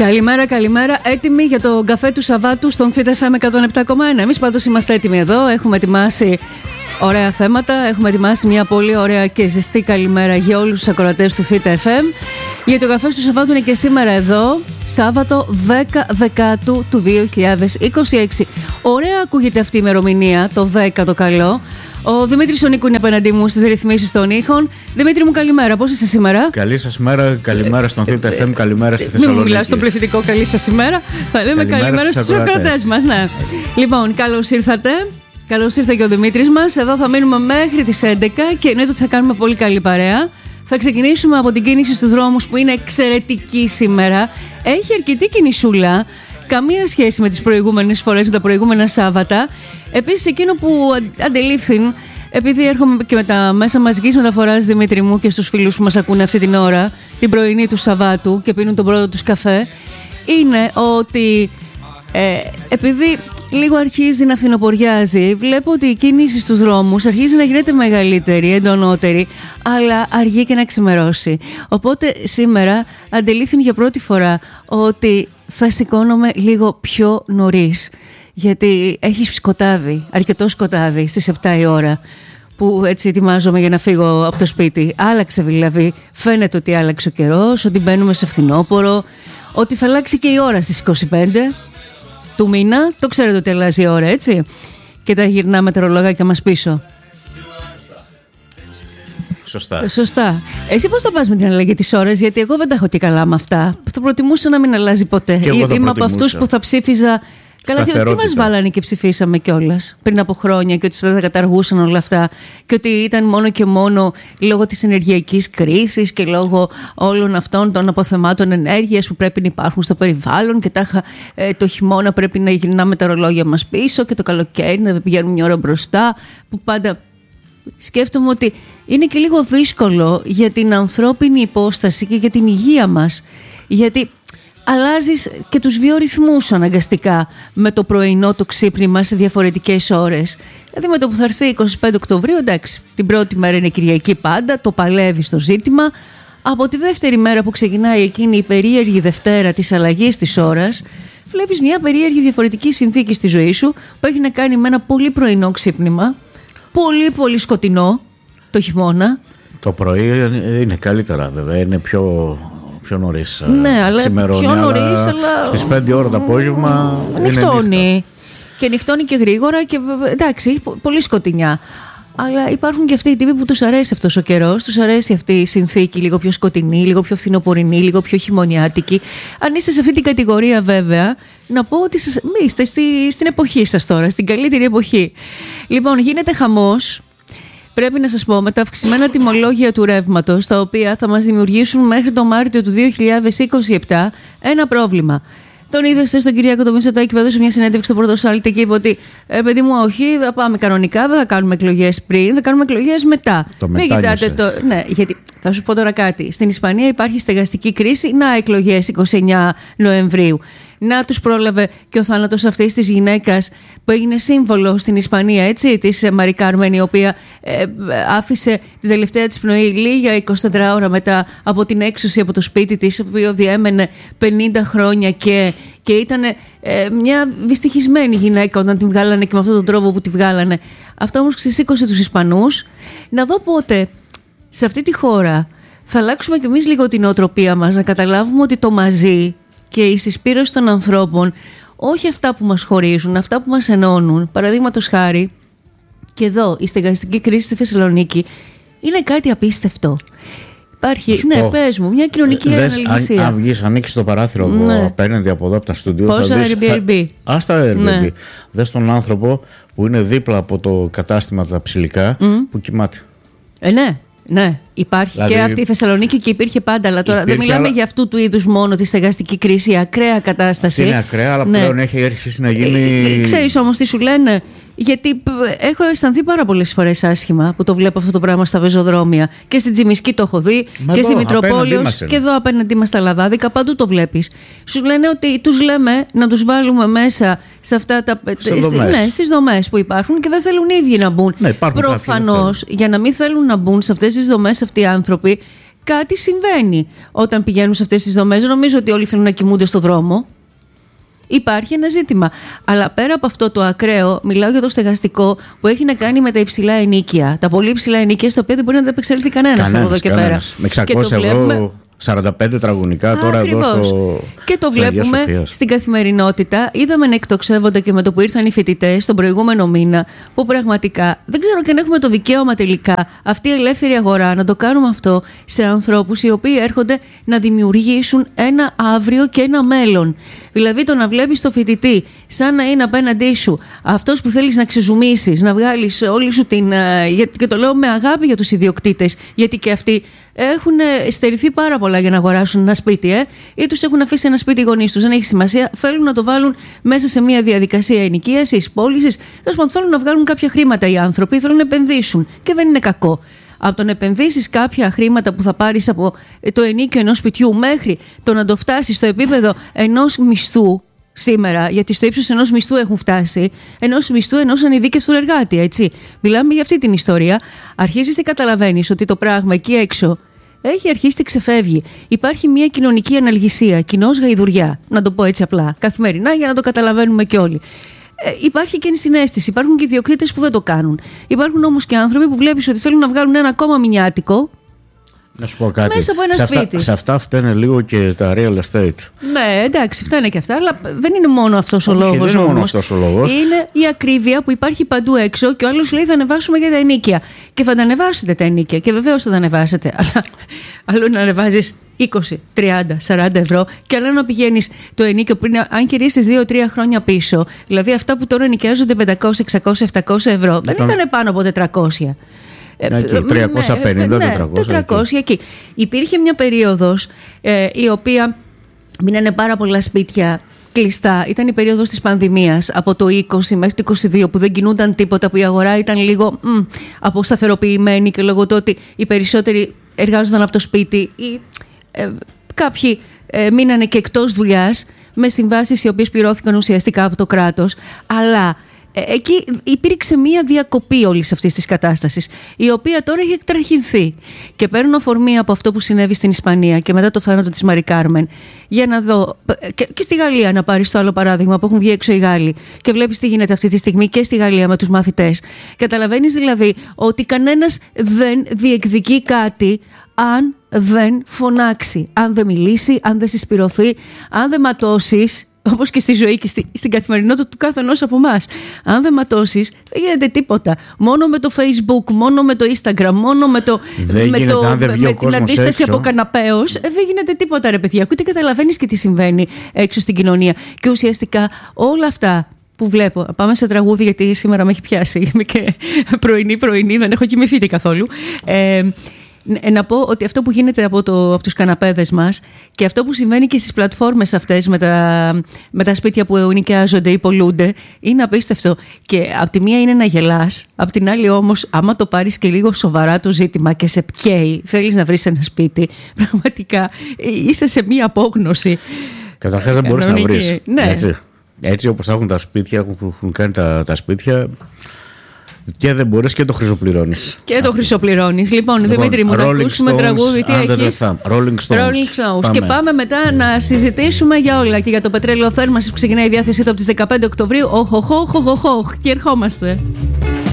Καλημέρα, καλημέρα. Έτοιμοι για το καφέ του Σαββάτου στον Θήτα FM 107,1. Εμείς πάντως είμαστε έτοιμοι εδώ. Έχουμε ετοιμάσει ωραία θέματα. Έχουμε ετοιμάσει μια πολύ ωραία και ζεστή καλημέρα για όλους τους ακροατές του Θήτα FM. Για το καφέ του Σαββάτου είναι και σήμερα εδώ, Σάββατο 10 Δεκάτου του 2026. Ωραία ακούγεται αυτή η ημερομηνία, το 10 το καλό. Ο Δημήτρης ο Νίκου είναι απέναντί μου στις ρυθμίσεις των ήχων. Δημήτρη μου, καλημέρα. Πώς είσαι σήμερα? Καλή σας μέρα, καλημέρα στον Θήτα FM, καλημέρα στη Θεσσαλονίκη. Μην μου μιλάς στον πληθυντικό καλή σας ημέρα. Θα λέμε καλημέρα στους ακροατές μας. Ναι. Λοιπόν, καλώς ήρθατε. Καλώς ήρθε και ο Δημήτρης μας. Εδώ θα μείνουμε μέχρι τις 11 και εννοείται ότι θα κάνουμε πολύ καλή παρέα. Θα ξεκινήσουμε από την κίνηση στους δρόμους που είναι εξαιρετική σήμερα. Έχει αρκετή κινησούλα. Καμία σχέση με τις προηγούμενες φορές, με τα προηγούμενα Σάββατα. Επίσης, εκείνο που αντελήφθην, επειδή έρχομαι και με τα μέσα μαζικής μεταφοράς, Δημήτρη μου, και στους φίλους που μας ακούνε αυτή την ώρα, την πρωινή του Σαββάτου και πίνουν τον πρώτο τους καφέ, είναι ότι επειδή λίγο αρχίζει να φθινοποριάζει, βλέπω ότι η κίνηση στους δρόμους αρχίζει να γίνεται μεγαλύτερη, εντονότερη, αλλά αργεί και να ξημερώσει. Οπότε σήμερα αντελήφθην για πρώτη φορά ότι θα σηκώνομαι λίγο πιο νωρίς, γιατί έχει σκοτάδι, αρκετό σκοτάδι στις 7 η ώρα, που έτσι ετοιμάζομαι για να φύγω από το σπίτι. Άλλαξε δηλαδή, φαίνεται ότι άλλαξε ο καιρός, ότι μπαίνουμε σε φθινόπωρο, ότι θα αλλάξει και η ώρα στις 25 του μήνα. Το ξέρετε ότι αλλάζει η ώρα, έτσι, και τα γυρνά μετεωρολόγια μας πίσω. Σωστά. Εσύ πώς θα πας με την αλλαγή της ώρας? Γιατί εγώ δεν τα έχω και καλά με αυτά. Θα προτιμούσα να μην αλλάζει ποτέ. Είμαι από αυτούς που θα ψήφιζα. Καλά, τι μας βάλανε και ψηφίσαμε κιόλας πριν από χρόνια, και ότι θα τα καταργούσαν όλα αυτά, και ότι ήταν μόνο και μόνο λόγω της ενεργειακής κρίσης και λόγω όλων αυτών των αποθεμάτων ενέργειας που πρέπει να υπάρχουν στο περιβάλλον, και το χειμώνα πρέπει να γυρνάμε τα ρολόγια μας πίσω και το καλοκαίρι να πηγαίνουμε μια ώρα μπροστά, που πάντα σκέφτομαι ότι είναι και λίγο δύσκολο για την ανθρώπινη υπόσταση και για την υγεία μας, γιατί αλλάζεις και τους βιορυθμούς αναγκαστικά με το πρωινό το ξύπνημα σε διαφορετικές ώρες. Δηλαδή με το που θα έρθει 25 Οκτωβρίου, εντάξει, την πρώτη μέρα είναι Κυριακή πάντα, το παλεύεις το ζήτημα. Από τη δεύτερη μέρα που ξεκινάει εκείνη η περίεργη Δευτέρα της αλλαγής της ώρας, βλέπεις μια περίεργη διαφορετική συνθήκη στη ζωή σου που έχει να κάνει με ένα πολύ πρωινό ξύπνημα, πολύ πολύ σκοτεινό το χειμώνα. Το πρωί είναι καλύτερα βέβαια, είναι πιο νωρίς. Ναι, αλλά πιο νωρίς, αλλά στις 5 ώρα το απόγευμα νυχτώνει. Και νυχτώνει και γρήγορα και εντάξει, πολύ σκοτεινιά. Αλλά υπάρχουν και αυτοί οι τύποι που τους αρέσει αυτός ο καιρός, τους αρέσει αυτή η συνθήκη λίγο πιο σκοτεινή, λίγο πιο φθινοπορεινή, λίγο πιο χειμωνιάτικη. Αν είστε σε αυτή την κατηγορία, βέβαια, να πω ότι είστε στην εποχή σας τώρα, στην καλύτερη εποχή. Λοιπόν, γίνεται χαμός. Πρέπει να σας πω, με τα αυξημένα τιμολόγια του ρεύματος, τα οποία θα μας δημιουργήσουν μέχρι το Μάρτιο του 2027 ένα πρόβλημα. Τον είδατε στον Κυριάκο τον Μητσοτάκη που έδωσε μια συνέντευξη στο Πρωτοσάλτη και είπε ότι παιδί μου, όχι, θα πάμε κανονικά, δεν θα κάνουμε εκλογές πριν, θα κάνουμε εκλογές μετά. Μην κοιτάτε ναι, γιατί θα σου πω τώρα κάτι. Στην Ισπανία υπάρχει στεγαστική κρίση, να εκλογές 29 Νοεμβρίου. Να τους πρόλαβε και ο θάνατος αυτής της γυναίκας που έγινε σύμβολο στην Ισπανία, έτσι, της Μαρή Κάρμεν, η οποία άφησε την τελευταία της πνοή λίγα 24 ώρα μετά από την έξωση από το σπίτι της, το οποίο διέμενε 50 χρόνια και ήταν μια δυστυχισμένη γυναίκα όταν την βγάλανε και με αυτόν τον τρόπο που τη βγάλανε. Αυτό όμως ξεσήκωσε τους Ισπανούς. Να δω πότε σε αυτή τη χώρα θα αλλάξουμε κι εμείς λίγο την νοοτροπία μας, να καταλάβουμε ότι το μαζί και η συσπήρωση των ανθρώπων, όχι αυτά που μας χωρίζουν, αυτά που μας ενώνουν. Παραδείγματος χάρη, και εδώ η στεγαστική κρίση στη Θεσσαλονίκη είναι κάτι απίστευτο. Υπάρχει, ναι, πες μου, μια κοινωνική αναλυσία. Αν βγεις, ανοίξεις το παράθυρο εδώ απέναντι από εδώ από τα στούντιο. Πόσα Airbnb. Άστα Airbnb. Ναι. Δες τον άνθρωπο που είναι δίπλα από το κατάστημα τα ψηλικά που κοιμάται. Ναι, υπάρχει δηλαδή, και αυτή η Θεσσαλονίκη και υπήρχε πάντα. Αλλά τώρα δεν μιλάμε για αυτού του είδους μόνο τη στεγαστική κρίση, η ακραία κατάσταση. Είναι ακραία, αλλά πλέον έχει αρχίσει να γίνει. Ξέρεις όμως τι σου λένε? Γιατί έχω αισθανθεί πάρα πολλές φορές άσχημα που το βλέπω αυτό το πράγμα στα πεζοδρόμια. Και στην Τσιμισκή το έχω δει, και στη Μητροπόλεως, και εδώ απέναντί μας στα Λαδάδικα. Παντού το βλέπεις. Σου λένε ότι τους λέμε να τους βάλουμε μέσα σε αυτά στις δομές που υπάρχουν και δεν θέλουν οι ίδιοι να μπουν. Ναι, προφανώς, για να μην θέλουν να μπουν σε αυτές τις δομές αυτοί οι άνθρωποι, κάτι συμβαίνει όταν πηγαίνουν σε αυτές τις δομές. Δεν νομίζω ότι όλοι θέλουν να κοιμούνται στο δρόμο. Υπάρχει ένα ζήτημα. Αλλά πέρα από αυτό το ακραίο, μιλάω για το στεγαστικό που έχει να κάνει με τα υψηλά ενοίκια. Τα πολύ υψηλά ενοίκια στα οποία δεν μπορεί να τα επεξέλθει κανένας από εδώ και πέρα. Με 600 ευρώ. 45 τετραγωνικά τώρα. Ακριβώς. Εδώ στο. Και το βλέπουμε στην καθημερινότητα. Είδαμε να εκτοξεύονται και με το που ήρθαν οι φοιτητές τον προηγούμενο μήνα, που πραγματικά δεν ξέρω και αν έχουμε το δικαίωμα τελικά αυτή η ελεύθερη αγορά να το κάνουμε αυτό σε ανθρώπους οι οποίοι έρχονται να δημιουργήσουν ένα αύριο και ένα μέλλον. Δηλαδή το να βλέπεις το φοιτητή σαν να είναι απέναντί σου αυτός που θέλεις να ξεζουμίσεις, να βγάλεις όλη σου την. Και το λέω με αγάπη για τους ιδιοκτήτες, γιατί και αυτοί έχουν στερηθεί πάρα πολλά για να αγοράσουν ένα σπίτι, ή τους έχουν αφήσει ένα σπίτι οι γονείς τους. Δεν έχει σημασία. Θέλουν να το βάλουν μέσα σε μια διαδικασία ενοικίασης, πώλησης. Τέλος πάντων, θέλουν να βγάλουν κάποια χρήματα οι άνθρωποι, θέλουν να επενδύσουν. Και δεν είναι κακό. Από το να επενδύσεις κάποια χρήματα που θα πάρεις από το ενοίκιο ενός σπιτιού μέχρι το να το φτάσεις στο επίπεδο ενός μισθού. Σήμερα, γιατί στο ύψος ενός μισθού έχουν φτάσει, ενός μισθού ενός ανειδίκευτου εργάτη, έτσι. Μιλάμε για αυτή την ιστορία. Αρχίζεις και καταλαβαίνεις ότι το πράγμα εκεί έξω έχει αρχίσει και ξεφεύγει. Υπάρχει μια κοινωνική αναλγησία, κοινώς γαϊδουριά, να το πω έτσι απλά, καθημερινά, για να το καταλαβαίνουμε κι όλοι. Υπάρχει και ενσυναίσθηση. Υπάρχουν και ιδιοκτήτες που δεν το κάνουν. Υπάρχουν όμως και άνθρωποι που βλέπεις ότι θέλουν να βγάλουν ένα ακόμα μηνιάτικο. Να σου πω κάτι. Μέσα από ένα σπίτι. Σε αυτά φταίνε λίγο και τα real estate. Ναι, εντάξει, φταίνε και αυτά, αλλά δεν είναι μόνο αυτός ο λόγος. Δεν είναι μόνο αυτός ο λόγος. Είναι η ακρίβεια που υπάρχει παντού έξω και ο άλλος λέει θα ανεβάσουμε για τα ενοίκια. Και θα τα ανεβάσετε τα ενοίκια. Και βεβαίως θα τα ανεβάσετε. Αλλά άλλο να ανεβάζεις 20, 30, 40 ευρώ, και άλλο να πηγαίνεις το ενίκιο πριν, αν κυρίσεις 2-3 χρόνια πίσω. Δηλαδή αυτά που τώρα ενοικιάζονται 500, 600, 700 ευρώ, δεν ήταν πάνω από 400. 350-400 εκεί. Υπήρχε μια περίοδος η οποία μείνανε πάρα πολλά σπίτια κλειστά. Ήταν η περίοδος της πανδημίας από το 20 μέχρι το 22 που δεν κινούνταν τίποτα, που η αγορά ήταν λίγο αποσταθεροποιημένη και λόγω του ότι οι περισσότεροι εργάζονταν από το σπίτι ή κάποιοι μείνανε και εκτός δουλειάς με συμβάσεις οι οποίες πληρώθηκαν ουσιαστικά από το κράτος. Αλλά εκεί υπήρξε μία διακοπή όλης αυτής της κατάστασης, η οποία τώρα έχει εκτραχυνθεί. Και παίρνω αφορμή από αυτό που συνέβη στην Ισπανία και μετά το θάνατο της Μαρί Κάρμεν, για να δω. Και στη Γαλλία, να πάρεις το άλλο παράδειγμα, που έχουν βγει έξω οι Γάλλοι, και βλέπεις τι γίνεται αυτή τη στιγμή και στη Γαλλία με τους μαθητές. Καταλαβαίνεις δηλαδή ότι κανένας δεν διεκδικεί κάτι αν δεν φωνάξει, αν δεν μιλήσει, αν δεν συσπυρωθεί, αν δεν ματώσεις. Όπως και στη ζωή και στην καθημερινότητα του κάθε ενός από εμάς. Αν δεν ματώσεις, δεν γίνεται τίποτα. Μόνο με το Facebook, μόνο με το Instagram, μόνο με την αντίσταση από καναπέως, δεν γίνεται τίποτα, ρε παιδιά. Ούτε καταλαβαίνεις και τι συμβαίνει έξω στην κοινωνία. Και ουσιαστικά όλα αυτά που βλέπω. Πάμε σε τραγούδι, γιατί σήμερα με έχει πιάσει. Είμαι και πρωινή, δεν έχω κοιμηθεί και καθόλου. Να πω ότι αυτό που γίνεται από τους καναπέδες μας και αυτό που συμβαίνει και στις πλατφόρμες αυτές με τα σπίτια που ενοικιάζονται ή πολλούνται είναι απίστευτο. Και απ' τη μία είναι να γελάς, απ' την άλλη όμως, άμα το πάρεις και λίγο σοβαρά το ζήτημα και σε πιέει, θέλεις να βρεις ένα σπίτι, πραγματικά είσαι σε μία απόγνωση. Καταρχάς δεν μπορείς να βρεις. Ναι. Έτσι όπως έχουν τα σπίτια, έχουν κάνει τα σπίτια. Και δεν μπορείς και το χρυσοπληρώνεις. Και το χρυσοπληρώνεις. Λοιπόν, Δημήτρη μου, να ακούσουμε τραγούδι. Τι έχεις? Rolling Stones. Και πάμε μετά να συζητήσουμε για όλα. Και για το πετρέλαιο θέρμανσης που ξεκινάει η διάθεσή του από τις 15 Οκτωβρίου. Και ερχόμαστε.